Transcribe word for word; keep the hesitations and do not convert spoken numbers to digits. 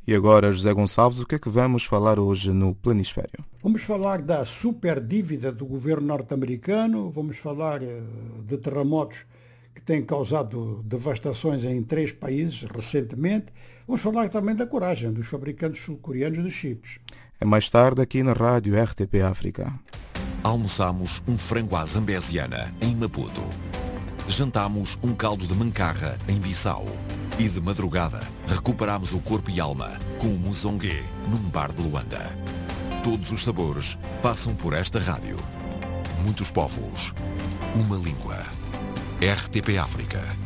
E agora, José Gonçalves, o que é que vamos falar hoje no Planisfério? Vamos falar da superdívida do governo norte-americano, vamos falar de terremotos que têm causado devastações em três países recentemente. Vamos falar também da coragem dos fabricantes sul-coreanos de chips. É mais tarde aqui na rádio R T P África. Almoçamos um frango à zambesiana em Maputo. Jantámos um caldo de mancarra em Bissau. E de madrugada, recuperámos o corpo e alma com o muzongue num bar de Luanda. Todos os sabores passam por esta rádio. Muitos povos, uma língua. R T P África.